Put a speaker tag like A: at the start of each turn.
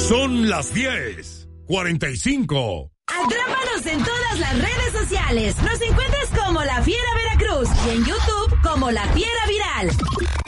A: Son las 10:45.
B: Atrápanos en todas las redes sociales. Nos encuentras como La Fiera Veracruz y en YouTube como La Fiera Viral.